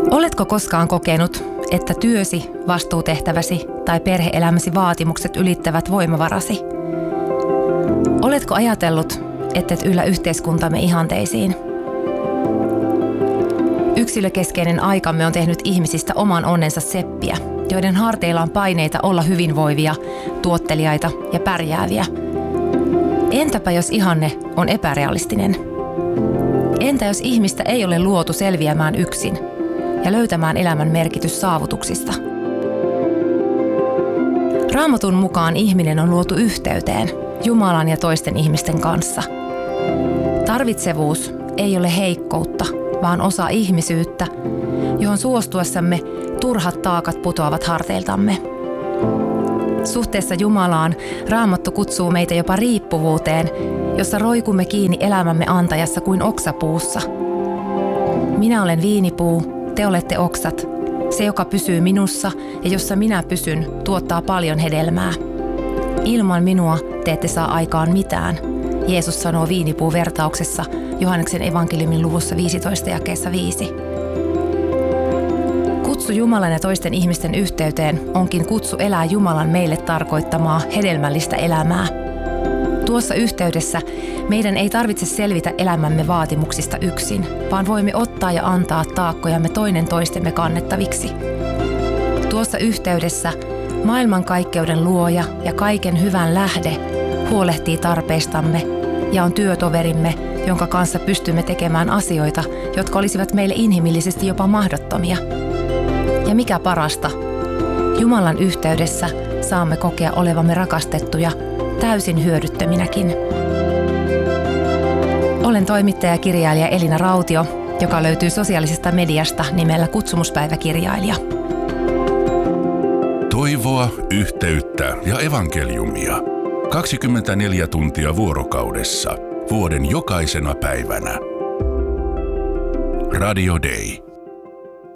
Oletko koskaan kokenut, että työsi, vastuutehtäväsi tai perhe-elämäsi vaatimukset ylittävät voimavarasi? Oletko ajatellut, ettet yllä yhteiskuntamme ihanteisiin? Yksilökeskeinen aikamme on tehnyt ihmisistä oman onnensa seppiä, joiden harteilla on paineita olla hyvinvoivia, tuotteliaita ja pärjääviä. Entäpä jos ihanne on epärealistinen? Entä jos ihmistä ei ole luotu selviämään yksin ja löytämään elämän merkitys saavutuksista? Raamatun mukaan ihminen on luotu yhteyteen Jumalan ja toisten ihmisten kanssa. Tarvitsevuus ei ole heikkoutta, vaan osa ihmisyyttä, johon suostuessamme turhat taakat putoavat harteiltamme. Suhteessa Jumalaan Raamattu kutsuu meitä jopa riippuvuuteen, jossa roikumme kiinni elämämme antajassa kuin oksapuussa. Minä olen viinipuu, te olette oksat. Se, joka pysyy minussa ja jossa minä pysyn, tuottaa paljon hedelmää. Ilman minua te ette saa aikaan mitään, Jeesus sanoo viinipuuvertauksessa Johanneksen evankeliumin luvussa 15 jakeessa 5. Kutsu Jumalan ja toisten ihmisten yhteyteen onkin kutsu elää Jumalan meille tarkoittamaa hedelmällistä elämää. Tuossa yhteydessä meidän ei tarvitse selvitä elämämme vaatimuksista yksin, vaan voimme ottaa ja antaa taakkojamme toinen toistemme kannettaviksi. Tuossa yhteydessä maailmankaikkeuden luoja ja kaiken hyvän lähde huolehtii tarpeistamme ja on työtoverimme, jonka kanssa pystymme tekemään asioita, jotka olisivat meille inhimillisesti jopa mahdottomia. Ja mikä parasta, Jumalan yhteydessä saamme kokea olevamme rakastettuja täysin hyödyttöminäkin. Olen toimittaja ja kirjailija Elina Rautio, joka löytyy sosiaalisesta mediasta nimellä Kutsumuspäiväkirjailija. Toivoa, yhteyttä ja evankeliumia. 24 tuntia vuorokaudessa, vuoden jokaisena päivänä. Radio Day.